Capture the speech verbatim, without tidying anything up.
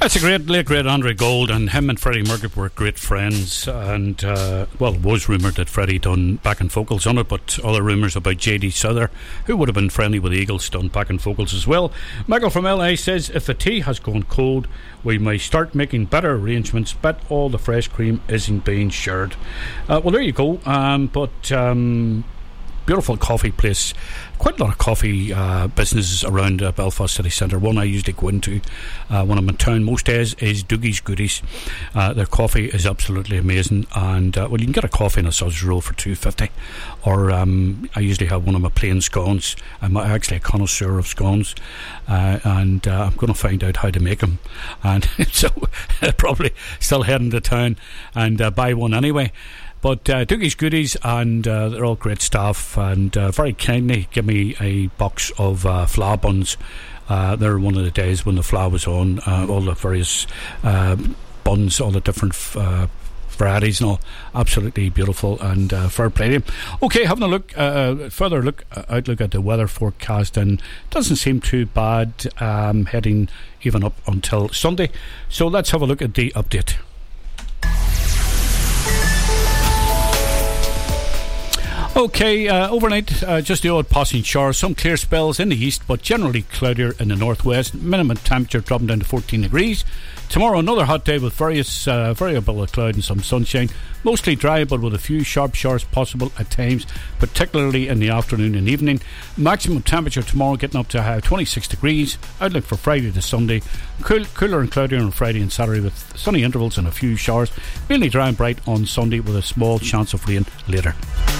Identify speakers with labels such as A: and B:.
A: That's a great, late great Andre Gold, and him and Freddie Mercury were great friends. And uh, well, it was rumoured that Freddie done backing vocals on it, but other rumours about J D Souther, who would have been friendly with the Eagles, done backing vocals as well. Michael from L A says, if the tea has gone cold, we may start making better arrangements, but all the fresh cream isn't being shared. Uh, well, there you go. Um, but um, beautiful coffee place. Quite a lot of coffee uh, businesses around uh, Belfast City Centre. One I usually go into uh, when I'm in town most days is Doogie's Goodies. Uh, their coffee is absolutely amazing, and uh, well, you can get a coffee and a sausage roll for two fifty, or um, I usually have one of my plain scones. I'm actually a connoisseur of scones, uh, and uh, I'm going to find out how to make them, and so I'll probably still heading to town and uh, buy one anyway. But uh, Doogie's Goodies, and uh, they're all great staff, and uh, very kindly give me a box of uh, flour buns. Uh, they're one of the days when the flour was on, uh, all the various uh, buns, all the different f- uh, varieties and all. Absolutely beautiful, and uh, fair play to them. Okay, having a look, uh, further look, uh, outlook at the weather forecast, and doesn't seem too bad, um, heading even up until Sunday. So let's have a look at the update. Okay, uh, overnight, uh, just the odd passing showers, some clear spells in the east, but generally cloudier in the northwest. Minimum temperature dropping down to fourteen degrees. Tomorrow, another hot day with various uh, variable of cloud and some sunshine. Mostly dry, but with a few sharp showers possible at times, particularly in the afternoon and evening. Maximum temperature tomorrow getting up to uh, twenty-six degrees. Outlook for Friday to Sunday. Cool, cooler and cloudier on Friday and Saturday with sunny intervals and a few showers. Mainly dry and bright on Sunday with a small chance of rain later.